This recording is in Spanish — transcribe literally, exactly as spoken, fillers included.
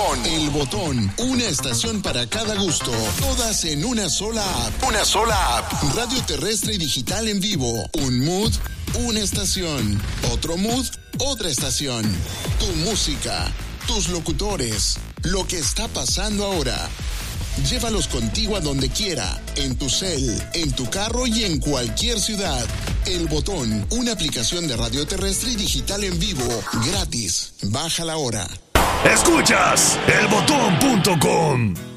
Botón. El Botón. Una estación para cada gusto. Todas en una sola app. Una sola app. Radio terrestre y digital en vivo. Un mood, una estación. Otro mood, otra estación. Tu música. Tus locutores. Lo que está pasando ahora. Llévalos contigo a donde quiera, en tu cel, en tu carro y en cualquier ciudad. El Botón, una aplicación de radio terrestre y digital en vivo, gratis. Bájala ahora. Escuchas el botón punto com.